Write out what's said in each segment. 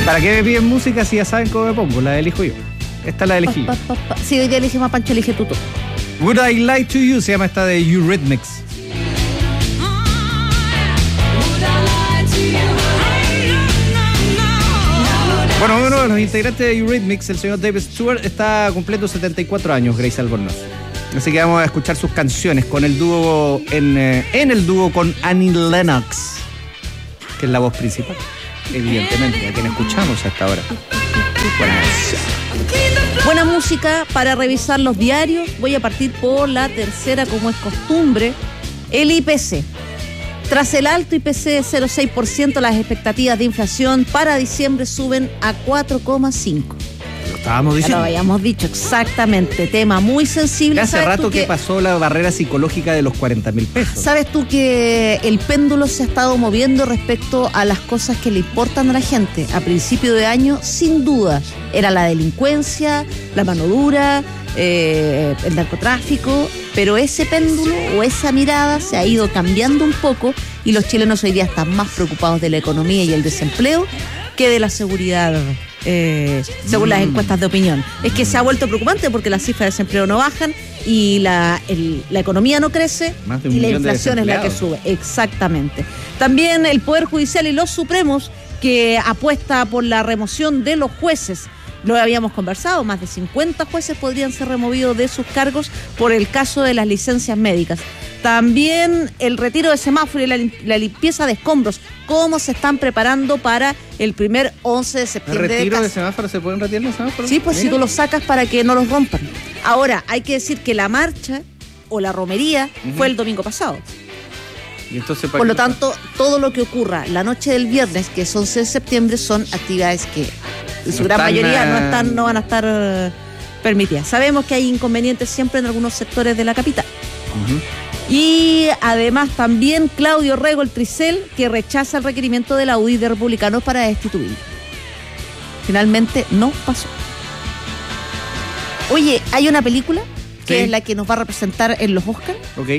¿Para qué me piden música si ya saben cómo me pongo? La elijo yo. Esta la elegí. Sí, hoy día elegimos a Pancho, elige tú. Would I Lie to You se llama esta de Eurythmics. Bueno, uno de los integrantes de Eurythmics, el señor Dave Stewart, está cumpliendo 74 años, Grace Albornoz. Así que vamos a escuchar sus canciones con el dúo en el dúo con Annie Lennox, que es la voz principal, evidentemente, a quien escuchamos hasta ahora. Buena música para revisar los diarios. Voy a partir por la tercera, como es costumbre, el IPC. Tras el alto IPC de 0,6%, las expectativas de inflación para diciembre suben a 4,5%. Lo estábamos diciendo. Ya lo habíamos dicho, exactamente. Tema muy sensible. Hace rato que pasó la barrera psicológica de los 40.000 pesos. ¿Sabes tú que el péndulo se ha estado moviendo respecto a las cosas que le importan a la gente? A principio de año, sin duda, era la delincuencia, la mano dura, el narcotráfico, pero ese péndulo o esa mirada se ha ido cambiando un poco y los chilenos hoy día están más preocupados de la economía y el desempleo que de la seguridad, según las encuestas de opinión. Es que se ha vuelto preocupante porque las cifras de desempleo no bajan y la economía no crece y la inflación es la que sube. Exactamente. También el Poder Judicial y los Supremos, que apuesta por la remoción de los jueces. Lo habíamos conversado, más de 50 jueces podrían ser removidos de sus cargos por el caso de las licencias médicas. También el retiro de semáforo y la limpieza de escombros. ¿Cómo se están preparando para el primer 11 de septiembre? ¿El retiro de semáforo? ¿Se pueden retirar los semáforos? Sí, pues mira, si tú los sacas para que no los rompan. Ahora, hay que decir que la marcha o la romería fue el domingo pasado. ¿Y entonces, por lo tanto, todo lo que ocurra la noche del viernes, que es 11 de septiembre, son actividades que en su gran mayoría no van a estar permitidas. Sabemos que hay inconvenientes siempre en algunos sectores de la capital. Y además también Claudio Rego, el Tricel, que rechaza el requerimiento de la UDI de republicanos para destituirlo. Finalmente no pasó. Oye, hay una película que es la que nos va a representar en los Oscars. Ok.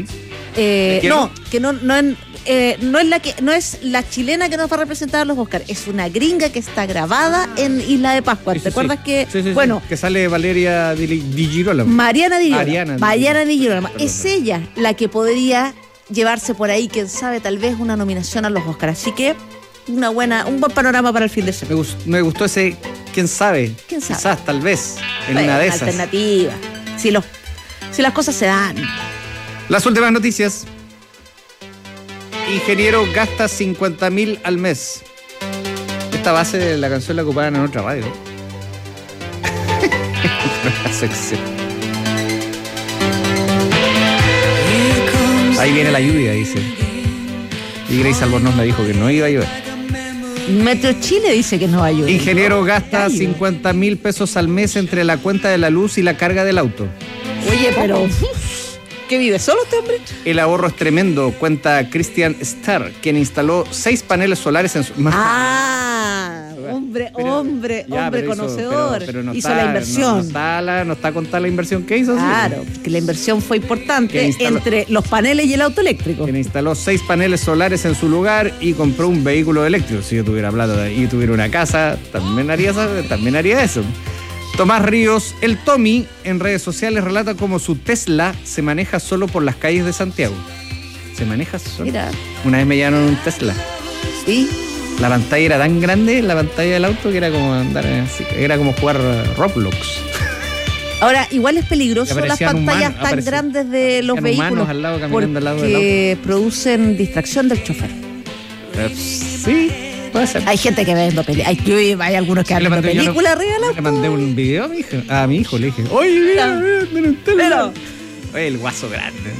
No es la chilena que nos va a representar a los Oscars, es una gringa que está grabada en Isla de Pascua. ¿Te acuerdas que? Sí, bueno, que sale Valeria Di Girolamo. Mariana Di Girolamo. Es ella la que podría llevarse por ahí, quién sabe, tal vez una nominación a los Oscars. Así que un buen panorama para el fin de semana. Me gustó ese quién sabe. Quizás, tal vez, en una de esas. Alternativa. Si las cosas se dan. Las últimas noticias. Ingeniero gasta 50.000 al mes. Esta base de la canción la ocupaban en otra radio. Ahí viene la lluvia, dice. Y Grace Albornoz me dijo que no iba a llover. Meteo Chile dice que no va a llover. Ingeniero gasta 50.000 pesos al mes entre la cuenta de la luz y la carga del auto. Oye, pero... ¿qué vive solo este hombre? El ahorro es tremendo, cuenta Christian Starr, quien instaló 6 paneles solares en su... hombre conocedor. Pero no hizo está, la inversión. No está contada la inversión que hizo. Claro, que la inversión fue importante entre los paneles y el auto eléctrico. Quien instaló 6 paneles solares en su lugar y compró un vehículo eléctrico. Si yo tuviera plata y tuviera una casa, también haría eso. Tomás Ríos, el Tommy, en redes sociales relata cómo su Tesla se maneja solo por las calles de Santiago. Se maneja solo. Mira. Una vez me llevaron un Tesla. ¿Sí? La pantalla era tan grande, la pantalla del auto, que era como andar así, era como jugar Roblox. Ahora, igual es peligroso las pantallas tan grandes de los vehículos al lado, caminando al lado del auto, producen distracción del chofer. Sí. Puede ser. Hay gente que ve viendo películas. Hay algunos que hablan de películas arriba del auto. Le mandé un video a mi hijo, le dije, oye, mira un Tesla. Oye, el guaso grande.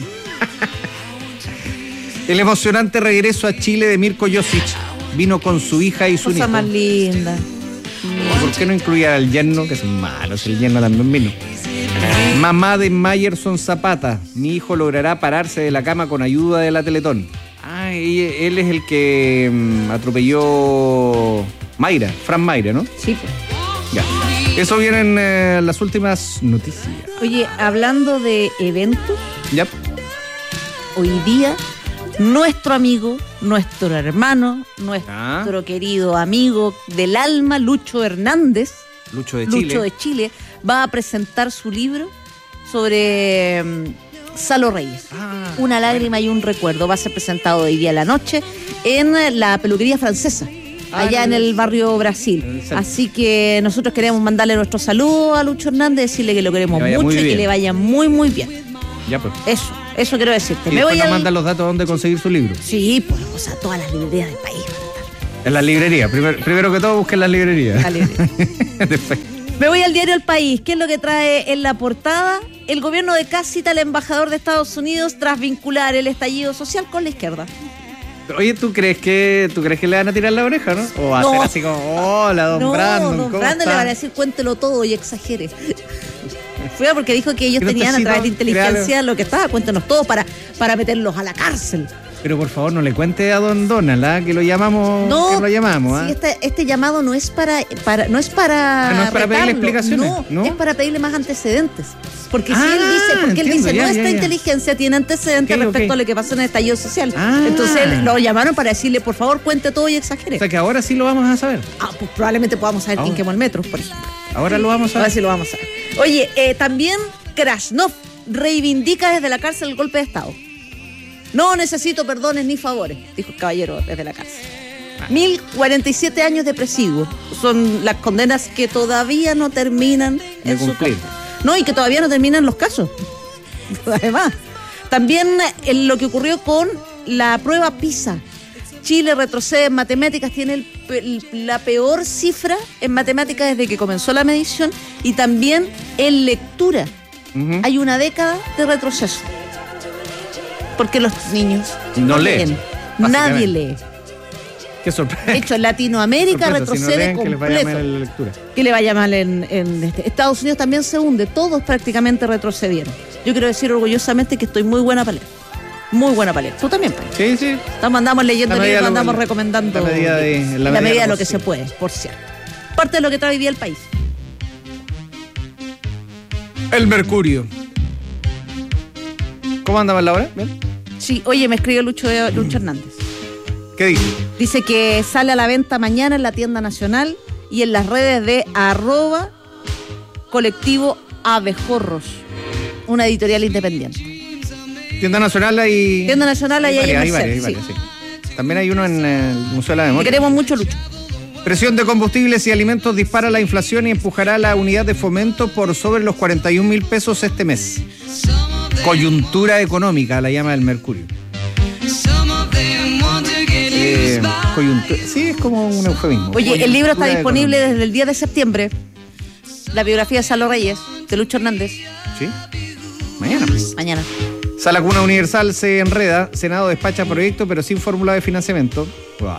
El emocionante regreso a Chile de Mirko Josic vino con su hija y su niño. Cosa más linda. ¿Por qué no incluía al yerno? Que son malos, el yerno también vino. Mamá de Mayerson Zapata. Mi hijo logrará pararse de la cama con ayuda de la Teletón. Él es el que atropelló Fran Mayra, ¿no? Sí, pues. Ya. Eso vienen las últimas noticias. Oye, hablando de eventos, ya. Hoy día nuestro amigo, nuestro hermano, nuestro querido amigo del alma, Lucho Hernández. Lucho de Chile va a presentar su libro sobre Salo Reyes. Una lágrima y un recuerdo. Va a ser presentado hoy día a la noche en la peluquería francesa, allá en el barrio Brasil. Así que nosotros queremos mandarle nuestro saludo a Lucho Hernández, decirle que lo queremos mucho y que le vaya muy, muy bien. Ya, pues. Eso quiero decirte. Y después nos mandan los datos donde conseguir su libro. Sí, pues, o sea, todas las librerías del país. En las librerías. Primero que todo, busquen las librerías. Me voy al diario El País. ¿Qué es lo que trae en la portada? El gobierno de Kast cita al embajador de Estados Unidos tras vincular el estallido social con la izquierda. Oye, ¿tú crees que le van a tirar la oreja, no? O va a ser así como, hola, don Brandon. Don Brandon le van a decir, cuéntelo todo y exagere. Fue porque dijo que ellos tenían a través de inteligencia lo que estaba, cuéntenos todo para meterlos a la cárcel. Pero por favor, no le cuente a don Donald, que lo llamamos. No, que lo llamamos. Sí, este llamado no es para pedirle explicaciones. No, es para pedirle más antecedentes. Porque si él dice, nuestra inteligencia tiene antecedentes respecto a lo que pasó en el estallido social. Entonces lo llamaron para decirle, por favor, cuente todo y exagere. O sea que ahora sí lo vamos a saber. Pues probablemente podamos saber quién quemó el metro, por ejemplo. Ahora lo vamos a ver. Ahora sí lo vamos a ver. Oye, también Krasnov reivindica desde la cárcel el golpe de Estado. No necesito perdones ni favores, dijo el caballero desde la cárcel. 1047 años de presidio son las condenas que todavía no terminan en su contra. No, y que todavía no terminan los casos. Además, también lo que ocurrió con la prueba PISA. Chile retrocede en matemáticas, tiene la peor cifra en matemáticas desde que comenzó la medición, y también en lectura. Hay una década de retroceso. Porque los niños no leen. Nadie lee. Qué sorpresa. De hecho, Latinoamérica retrocede completo. Que le vaya mal en Estados Unidos también se hunde. Todos prácticamente retrocedieron. Yo quiero decir orgullosamente que estoy muy buena para leer. Muy buena para leer. ¿Tú también, Pali? Sí. Andamos leyendo libros, andamos recomendando. La medida de lo que se puede, por cierto. Parte de lo que trae hoy día el país. El Mercurio. ¿Cómo andaba la hora? ¿Bien? Sí, oye, me escribió Lucho Hernández. ¿Qué dice? Dice que sale a la venta mañana en la tienda nacional y en las redes de @colectivo Abejorros, una editorial independiente. Tienda Nacional hay... Tienda Nacional hay varias, sí. También hay uno en el Museo de la Memoria. Te queremos mucho, Lucho. Presión de combustibles y alimentos dispara la inflación y empujará la unidad de fomento por sobre los 41.000 pesos este mes. Coyuntura económica, la llama el Mercurio. Coyuntura, sí, es como un eufemismo. Oye, el libro está disponible desde el 10 de septiembre. La biografía de Salo Reyes, de Lucho Hernández. ¿Sí? Mañana. Sala Cuna Universal se enreda. Senado despacha proyecto, pero sin fórmula de financiamiento. Wow.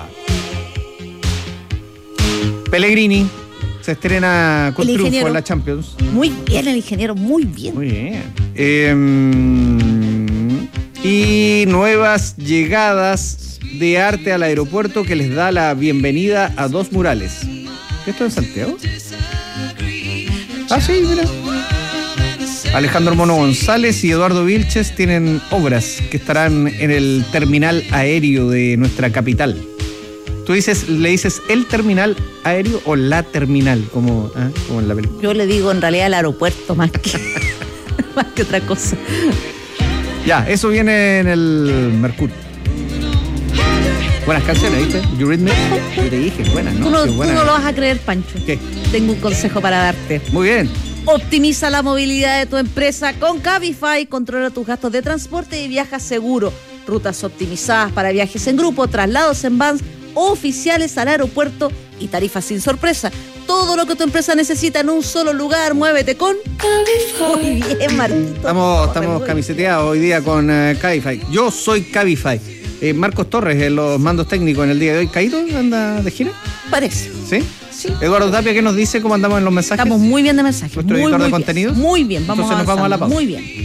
Pellegrini se estrena con triunfo en la Champions. Muy bien el ingeniero, muy bien. Muy bien. Y nuevas llegadas de arte al aeropuerto que les da la bienvenida a 2 murales. ¿Esto en Santiago? Sí, mira. Alejandro Mono González y Eduardo Vilches tienen obras que estarán en el terminal aéreo de nuestra capital. ¿Tú le dices el terminal aéreo o la terminal, como en la película? Yo le digo en realidad el aeropuerto más que otra cosa. Ya, eso viene en el Mercurio. Buenas canciones, ¿viste? You Read Me. Yo te dije, buenas, ¿no? Tú no lo vas a creer, Pancho. ¿Qué? Tengo un consejo para darte. Muy bien. Optimiza la movilidad de tu empresa con Cabify. Controla tus gastos de transporte y viaja seguro. Rutas optimizadas para viajes en grupo, traslados en vans oficiales al aeropuerto y tarifas sin sorpresa. Todo lo que tu empresa necesita en un solo lugar. Muévete con Cabify. Muy bien, Marquito. Estamos camiseteados hoy día con Cabify. Yo soy Cabify. Marcos Torres en los mandos técnicos en el día de hoy. ¿Caído? ¿Anda de gira? Parece. ¿Sí? Sí. Eduardo Tapia, ¿qué nos dice? ¿Cómo andamos en los mensajes? Estamos muy bien de mensajes. Nuestro editor de contenidos. Muy bien, Entonces nos vamos a la pausa. Muy bien.